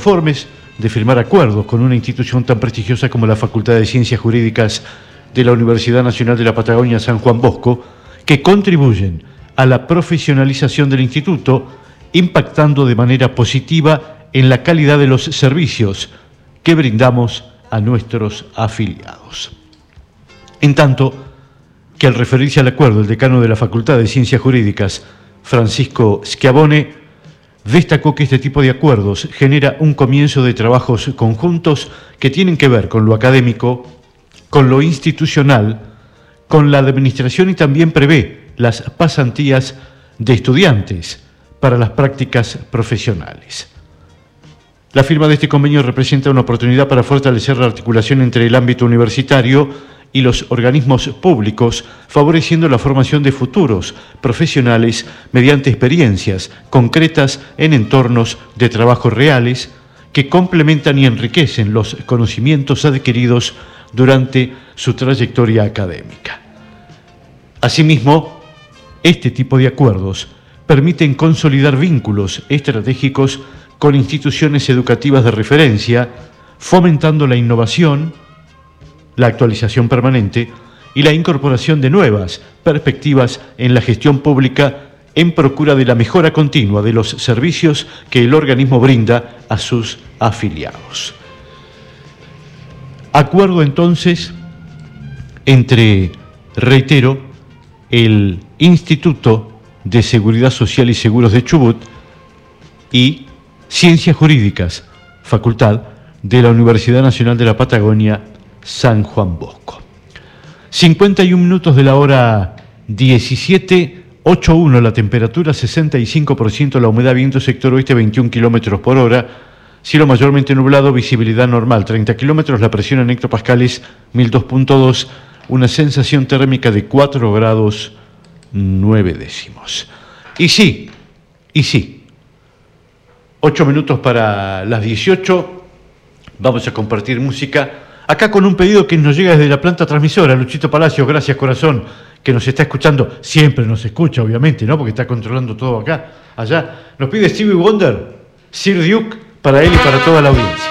inconformes de firmar acuerdos con una institución tan prestigiosa como la Facultad de Ciencias Jurídicas de la Universidad Nacional de la Patagonia San Juan Bosco, que contribuyen a la profesionalización del instituto, impactando de manera positiva en la calidad de los servicios que brindamos a nuestros afiliados. En tanto que al referirse al acuerdo, el decano de la Facultad de Ciencias Jurídicas, Francisco Schiavone, destacó que este tipo de acuerdos genera un comienzo de trabajos conjuntos que tienen que ver con lo académico, con lo institucional, con la administración y también prevé las pasantías de estudiantes para las prácticas profesionales. La firma de este convenio representa una oportunidad para fortalecer la articulación entre el ámbito universitario y los organismos públicos, favoreciendo la formación de futuros profesionales mediante experiencias concretas en entornos de trabajo reales que complementan y enriquecen los conocimientos adquiridos durante su trayectoria académica. Asimismo, este tipo de acuerdos permiten consolidar vínculos estratégicos con instituciones educativas de referencia, fomentando la innovación, la actualización permanente y la incorporación de nuevas perspectivas en la gestión pública en procura de la mejora continua de los servicios que el organismo brinda a sus afiliados. Acuerdo entonces entre, reitero, el Instituto de Seguridad Social y Seguros de Chubut y Ciencias Jurídicas, Facultad de la Universidad Nacional de la Patagonia, San Juan Bosco. 51 minutos de la hora 17, 8:1 la temperatura, 65% la humedad, viento sector oeste 21 kilómetros por hora, cielo mayormente nublado, visibilidad normal 30 kilómetros, la presión en hectopascales 1002.2, una sensación térmica de 4 grados 9 décimos. Y sí, 8 minutos para las 18, vamos a compartir música, acá con un pedido que nos llega desde la planta transmisora, Luchito Palacios, gracias corazón, que nos está escuchando, siempre nos escucha obviamente, ¿no? Porque está controlando todo acá, allá, nos pide Stevie Wonder, Sir Duke, para él y para toda la audiencia.